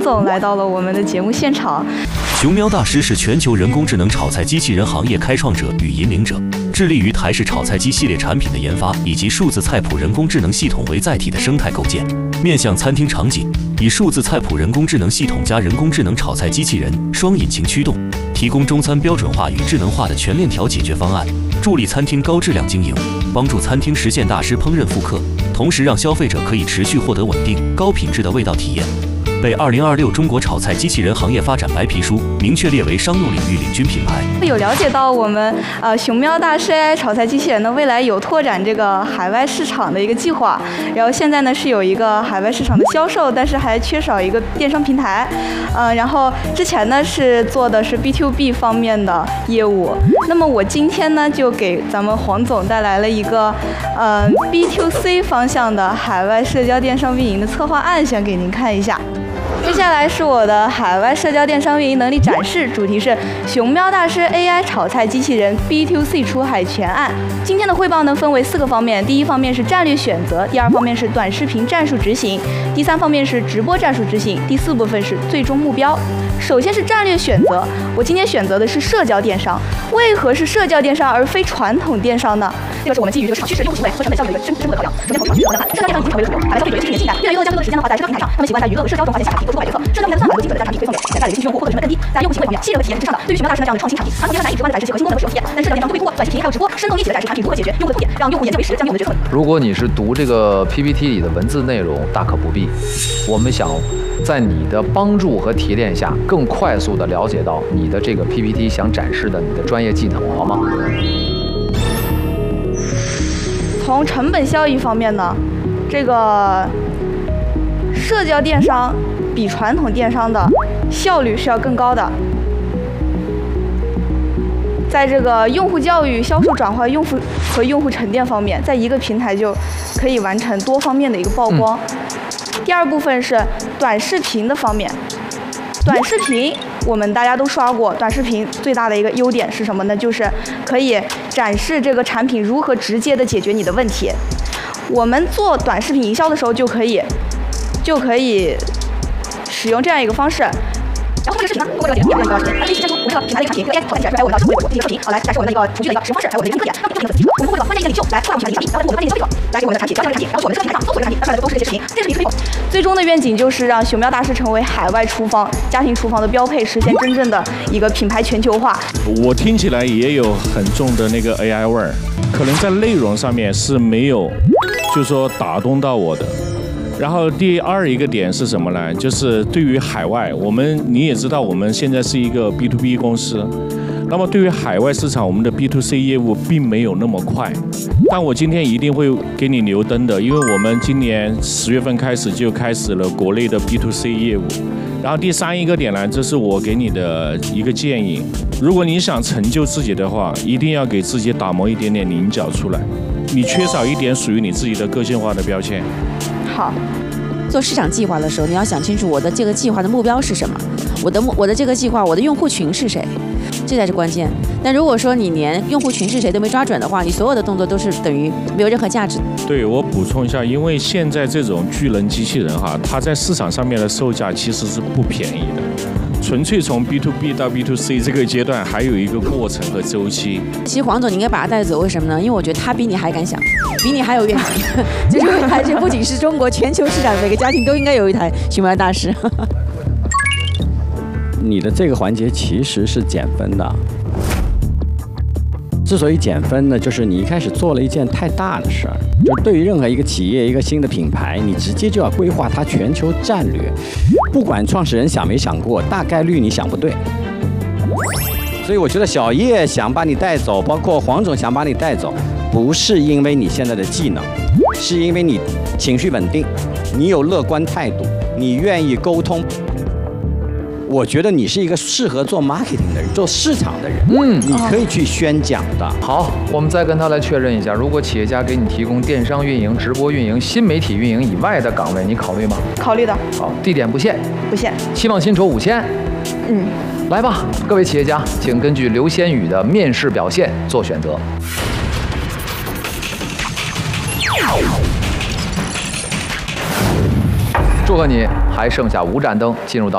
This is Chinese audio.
总来到了我们的节目现场。 熊喵大师是全球人工智能炒菜机器人行业开创者与引领者，致力于台式炒菜机系列产品的研发，以及数字菜谱人工智能系统为载体的生态构建。面向餐厅场景，以数字菜谱人工智能系统加人工智能炒菜机器人双引擎驱动，提供中餐标准化与智能化的全链条解决方案，助力餐厅高质量经营，帮助餐厅实现大师烹饪复刻，同时让消费者可以持续获得稳定、高品质的味道体验。被2026中国炒菜机器人行业发展白皮书明确列为商用领域领军品牌。 有了解到我们熊喵大师 AI 炒菜机器人呢，未来有拓展这个海外市场的一个计划。然后现在呢是有一个海外市场的销售，但是还缺少一个电商平台。然后之前呢是做的是 B2B 方面的业务。那么我今天呢就给咱们黄总带来了一个B2C 方向的海外社交电商运营的策划案，想给您看一下。接下来是我的海外社交电商运营能力展示，主题是熊喵大师 AI 炒菜机器人 B2C 出海全案。今天的汇报呢分为4个方面，第一方面是战略选择，第2方面是短视频战术执行，第3方面是直播战术执行，第4部分是最终目标。首先是战略选择，我今天选择的是社交电商。为何是社交电商而非传统电商呢？这个是我们基于这个市场趋势、用户行为和成本效率的一个深度的考量。首先从市场趋势上来看，社交电商已经成为了主流，海外消费者70年进来，越来越多将更多的时间的花在社交平台上，他们喜欢在娱乐和社交中发现新产品和出海决策。社交平台的算法和精准的将产品推送给潜在的新用户或者成本更低，在用户行为方面，细致和体验是至上的。对于熊喵大师呢这样的创新产品，传统电商难以直观的展示其核心功能的使用体验，但是社交电商就会通过短视频还有直播，生动立体的展示产品如何解决用户的痛点，让用户眼见为实，将用户的决策。 如果你是读这个 PPT 里的文字内容，大可不必。我们想在你的帮助和提炼下，更快速地了解到你的这个 PPT 想展示的你的专业技能，好吗？ 从成本效益方面呢，这个社交电商比传统电商的效率是要更高的。在这个用户教育、销售转化、用户和用户沉淀方面，在一个平台就可以完成多方面的一个曝光。第2部分是短视频的方面，短视频我们大家都刷过，短视频最大的一个优点是什么呢？就是可以展示这个产品如何直接的解决你的问题。我们做短视频营销的时候就可以使用这样一个方式。然后这个视频呢，通过这个节目，视频，AI 生成我们这个品牌的一个产品，用 AI 后台展示出来我们的生活为主进行视频，好来展示我们的一个厨具的一个使用方式，还有我们的一个特点，让不同的粉丝，我们通过这个关键一个领袖来拓展我们的影响力，然后通过关键消费者来给我们的产品了解这个产品，然后我们的社交平台上搜索这个产品，发出来的都是这些视频，这些视频推广。最终的愿景就是让熊喵大师成为海外厨房、家庭厨房的标配，实现真正的一个品牌全球化。 我听起来也有很重的那个 AI 味儿，可能在内容上面是没有，就说打动到我的。然后第2一个点是什么呢？就是对于海外，你也知道，我们现在是一个 B2B 公司，那么对于海外市场，我们的 B2C 业务并没有那么快。但我今天一定会给你留灯的，因为我们今年10月份开始就开始了国内的 B2C 业务。然后第3一个点呢，这是我给你的一个建议，如果你想成就自己的话，一定要给自己打磨一点点棱角出来，你缺少一点属于你自己的个性化的标签。 好， 做市场计划的时候，你要想清楚我的这个计划的目标是什么，我的这个计划，我的用户群是谁，这才是关键。但如果说你连用户群是谁都没抓准的话，你所有的动作都是等于没有任何价值。 对，我补充一下，因为现在这种巨能机器人它在市场上面的售价其实是不便宜的。纯粹从 B2B 到 B2C 这个阶段还有一个过程和周期。 其实黄总你应该把他带走，为什么呢？因为我觉得他比你还敢想，比你还有愿景。就是未来这不仅是中国，全球市场每个家庭都应该有一台熊猫大师。 你的这个环节其实是减分的。之所以减分呢，就是你一开始做了一件太大的事儿。就对于任何一个企业、一个新的品牌，你直接就要规划它全球战略。不管创始人想没想过，大概率你想不对。所以我觉得小叶想把你带走，包括黄总想把你带走，不是因为你现在的技能，是因为你情绪稳定，你有乐观态度，你愿意沟通。我觉得你是一个适合做 marketing 的人，做市场的人，你可以去宣讲的。 好，我们再跟他来确认一下，如果企业家给你提供电商运营、直播运营、新媒体运营以外的岗位，你考虑吗？ 考虑的。 好，地点不限， 不限。 期望薪酬5000。来吧，各位企业家，请根据刘先宇的面试表现做选择。祝贺你，还剩下5盏灯，进入到